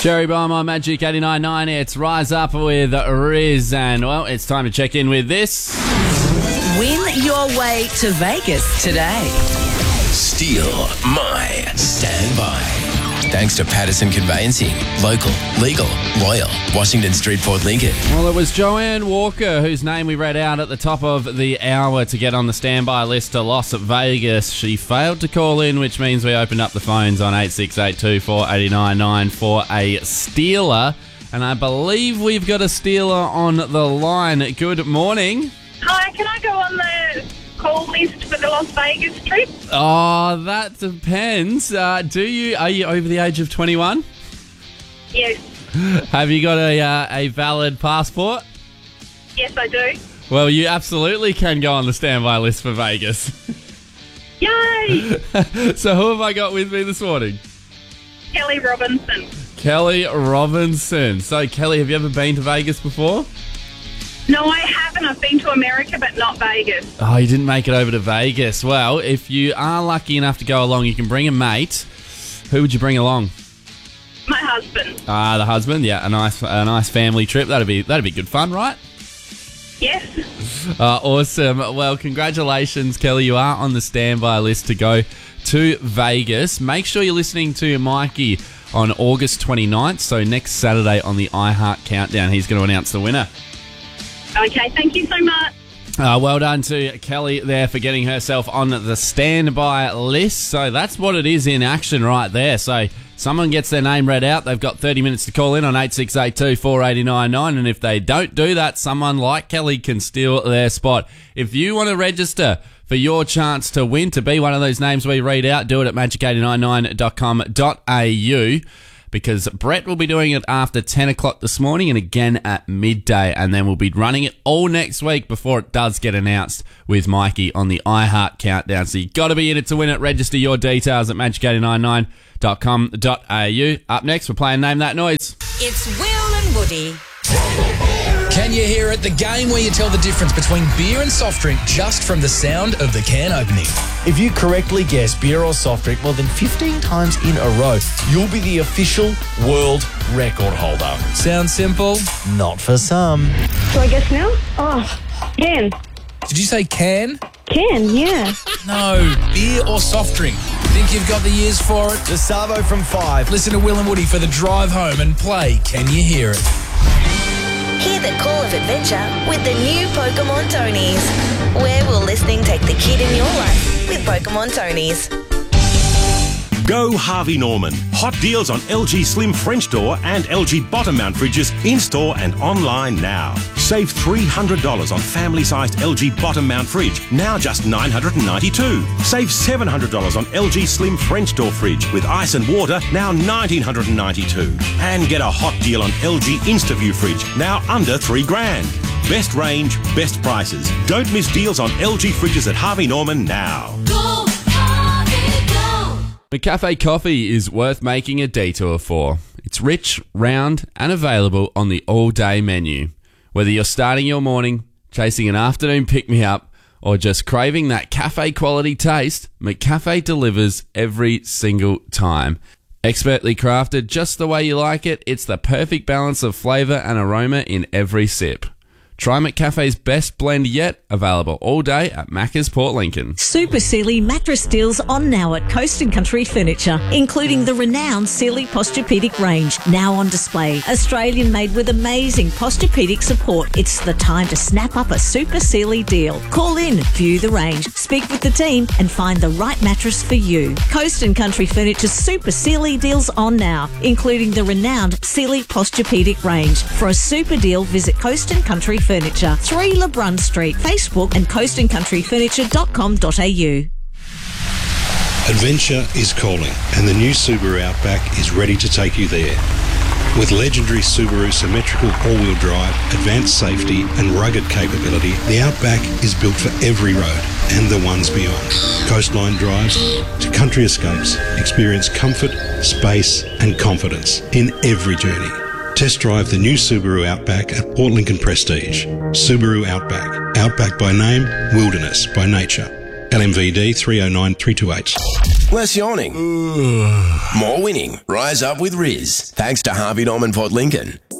Cherry Bomb on Magic 89.9. It's Rise Up with Riz. And, well, it's time to check in with this. Win your way to Vegas today. Steal my standby. Thanks to Patterson Conveyancing. Local, legal, loyal. Washington Street, Port Lincoln. Well, it was Joanne Walker, whose name we read out at the top of the hour to get on the standby list to Las Vegas. She failed to call in, which means we opened up the phones on 8682 489 for a stealer. And I believe we've got a stealer on the line. Good morning. Hi, can I go on the call list for the Las Vegas trip? Oh, that depends. Are you over the age of 21? Yes. Have you got a valid passport? Yes, I do. Well, you absolutely can go on the standby list for Vegas. Yay! So who have I got with me this morning? Kelly Robinson. Kelly Robinson. So, Kelly, have you ever been to Vegas before? No, I haven't. I've been to America, but not Vegas. Oh, you didn't make it over to Vegas. Well, if you are lucky enough to go along, you can bring a mate. Who would you bring along? My husband. The husband. Yeah, a nice family trip. That'd be good fun, right? Yes. Awesome. Well, congratulations, Kelly. You are on the standby list to go to Vegas. Make sure you're listening to Mikey on August 29th, so next Saturday on the iHeart Countdown. He's going to announce the winner. Okay, thank you so much. Well done to Kelly there for getting herself on the standby list. So that's what it is in action right there. So someone gets their name read out. They've got 30 minutes to call in on 8682 489. And if they don't do that, someone like Kelly can steal their spot. If you want to register for your chance to win, to be one of those names we read out, do it at magic899.com.au. Because Brett will be doing it after 10 o'clock this morning and again at midday. And then we'll be running it all next week before it does get announced with Mikey on the iHeart Countdown. So you've got to be in it to win it. Register your details at magic899.com.au. Up next, we're playing Name That Noise. It's Will and Woody. Can you hear it? The game where you tell the difference between beer and soft drink just from the sound of the can opening. If you correctly guess beer or soft drink more than 15 times in a row, you'll be the official world record holder. Sounds simple? Not for some. Do I guess now? Oh, can. Did you say can? Can, yeah. No. Beer or soft drink? Think you've got the years for it? The Savo from 5. Listen to Will and Woody for the drive home and play Can You Hear It? Hear the call of adventure with the new Pokemon Tonies. Where will listening take the kid in your life with Pokemon Tonies? Go Harvey Norman. Hot deals on LG Slim French door and LG bottom mount fridges in-store and online now. Save $300 on family-sized LG bottom mount fridge, now just $992. Save $700 on LG Slim French door fridge with ice and water, now $1,992. And get a hot deal on LG InstaView fridge, now under $3,000. Best range, best prices. Don't miss deals on LG fridges at Harvey Norman now. McCafe coffee is worth making a detour for. It's rich, round, and available on the all-day menu. Whether you're starting your morning, chasing an afternoon pick-me-up, or just craving that cafe-quality taste, McCafe delivers every single time. Expertly crafted just the way you like it, it's the perfect balance of flavour and aroma in every sip. Try McCafe's best blend yet, available all day at Macca's Port Lincoln. Super Sealy mattress deals on now at Coast and Country Furniture, including the renowned Sealy Posturepedic range, now on display. Australian made with amazing Posturepedic support. It's the time to snap up a Super Sealy deal. Call in, view the range, speak with the team and find the right mattress for you. Coast and Country Furniture's Super Sealy deals on now, including the renowned Sealy Posturepedic range. For a super deal, visit Coast and Country Furniture, 3 LeBrun Street, Facebook and coastandcountryfurniture.com.au. Adventure is calling and the new Subaru Outback is ready to take you there. With legendary Subaru symmetrical all-wheel drive, advanced safety and rugged capability, the Outback is built for every road and the ones beyond. Coastline drives to country escapes, experience comfort, space and confidence in every journey. Test drive the new Subaru Outback at Port Lincoln Prestige. Subaru Outback. Outback by name, wilderness by nature. LMVD 309 328. Less yawning. More winning. Rise up with Riz. Thanks to Harvey Norman Port Lincoln.